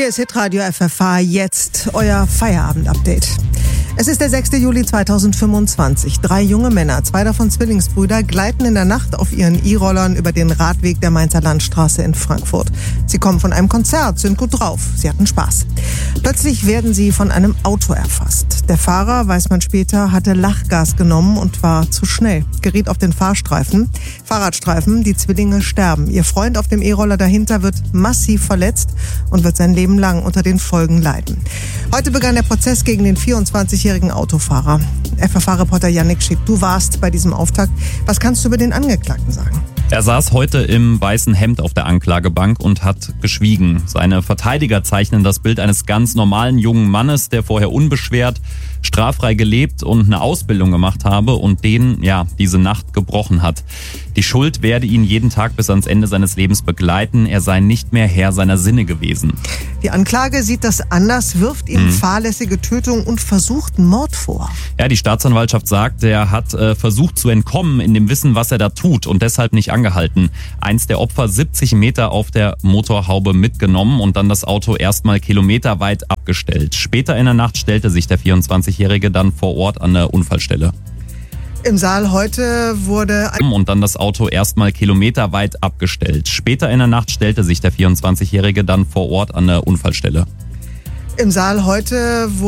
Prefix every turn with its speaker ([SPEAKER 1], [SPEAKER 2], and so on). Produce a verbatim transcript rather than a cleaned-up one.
[SPEAKER 1] Hier ist Hitradio F F H, jetzt euer Feierabend-Update. Es ist der sechster Juli zweitausendfünfundzwanzig. Drei junge Männer, zwei davon Zwillingsbrüder, gleiten in der Nacht auf ihren E-Rollern über den Radweg der Mainzer Landstraße in Frankfurt. Sie kommen von einem Konzert, sind gut drauf, sie hatten Spaß. Plötzlich werden sie von einem Auto erfasst. Der Fahrer, weiß man später, hatte Lachgas genommen und war zu schnell, geriet auf den Fahrstreifen, Fahrradstreifen, die Zwillinge sterben. Ihr Freund auf dem E-Roller dahinter wird massiv verletzt und wird sein Leben lang unter den Folgen leiden. Heute begann der Prozess gegen den vierundzwanzigjährigen Autofahrer. F F H-Reporter Yannick Schick, du warst bei diesem Auftakt. Was kannst du über den Angeklagten sagen?
[SPEAKER 2] Er saß heute im weißen Hemd auf der Anklagebank und hat geschwiegen. Seine Verteidiger zeichnen das Bild eines ganz normalen jungen Mannes, der vorher unbeschwert, straffrei gelebt und eine Ausbildung gemacht habe und den, ja, diese Nacht gebrochen hat. Die Schuld werde ihn jeden Tag bis ans Ende seines Lebens begleiten. Er sei nicht mehr Herr seiner Sinne gewesen.
[SPEAKER 1] Die Anklage sieht das anders, wirft ihm mhm. fahrlässige Tötung und versuchten Mord vor.
[SPEAKER 2] Ja, die Staatsanwaltschaft sagt, er hat äh, versucht zu entkommen in dem Wissen, was er da tut und deshalb nicht angehalten. Eins der Opfer siebzig Meter auf der Motorhaube mitgenommen und dann das Auto erstmal kilometerweit abgestellt. Später in der Nacht stellte sich der vierundzwanzigjährige dann vor Ort an der Unfallstelle.
[SPEAKER 1] Im Saal heute wurde ein
[SPEAKER 2] und dann das Auto erstmal kilometerweit abgestellt. Später in der Nacht stellte sich der vierundzwanzigjährige dann vor Ort an der Unfallstelle.
[SPEAKER 1] Im Saal heute wurde